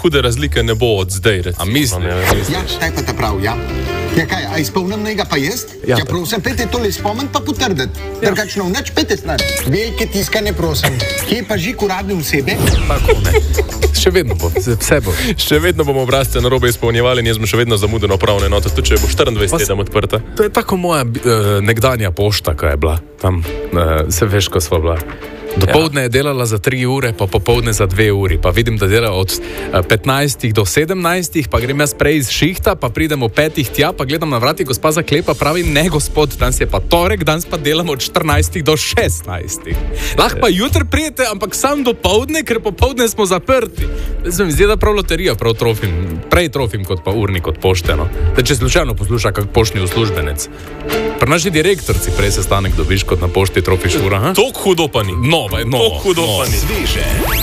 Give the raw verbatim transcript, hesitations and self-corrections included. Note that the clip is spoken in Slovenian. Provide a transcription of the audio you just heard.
hude razlike ne bo od zdaj. Recimo, a misli? Ja, taj pa ta prav, ja. Ja kaj, a izpolnim njega pa jaz? Ja, ja prosim, pejte tole spomen pa potrditi. Ja. Drugačno vneč pejte snar. Velike tiskane prosim. Kje pa žik uradne osebe? Tako ne. Še vedno bo, vse bo. Še vedno bomo obrazce narobe izpolnjevali in jaz bom še vedno zamudeno pravne enote, tudi če bo štiriindvajset tedem odprta. To je tako moja uh, nekdanja pošta, ko je bila tam, uh, se veš, ko sva bila. Dopoldne je delala za tri ure, pa popoldne za dve uri. Pa vidim, da dela od petnajstih do sedemnajstih, pa grem jaz prej iz šihta, pa pridem o petih tja, pa gledam na vrati, gospa zaklepa, pravi, ne gospod, danes je pa torek, danes pa delam od štirinajstih do šestnajstih. Lahko pa jutri prijete, ampak sam dopoldne, ker popoldne smo zaprti. Zdaj mi zdi, da prav loterija, prav trofim, prej trofim kot pa urnik od pošteno. Da če slučajno posluša kak poštni uslužbenec. Pri naši direktorci prej sestanek dobiš kot na pošti trofiš ura. Tok hudo pa ni. No, no, hudo pa ni. Sveže